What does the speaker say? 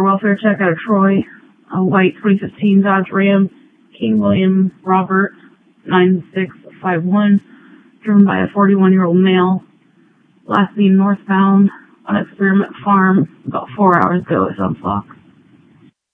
welfare check out of Troy. A white 2015 Dodge Ram, King William Robert, 9651, driven by a 41-year-old male. Last seen northbound on Experiment Farm about 4 hours ago at Sunflock.